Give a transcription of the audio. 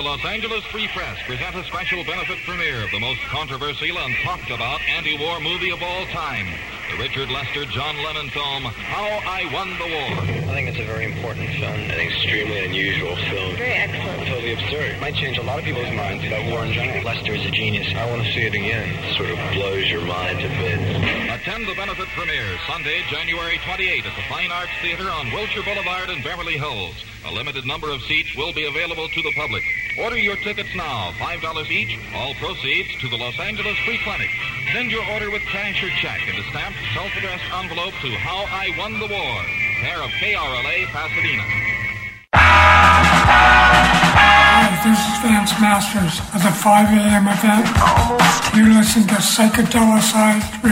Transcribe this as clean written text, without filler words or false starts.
Los Angeles Free Press present a special benefit premiere of the most controversial and talked about anti-war movie of all time. The Richard Lester, John Lennon film, How I Won the War. I think it's a very important film. An extremely unusual film. Very excellent. Totally absurd. Might change a lot of people's minds about war in general. Lester is a genius. I want to see it again. It sort of blows your mind to bits. Attend the benefit premiere Sunday, January 28 at the Fine Arts Theater on Wilshire Boulevard in Beverly Hills. A limited number of seats will be available to the public. Order your tickets now, $5 each. All proceeds to the Los Angeles Free Clinic. Send your order with cash or check in a stamped, self-addressed envelope to How I Won the War, care of KRLA, Pasadena. Hi, this is Vance Masters of the 5 a.m. event. You listen to Psychedelicide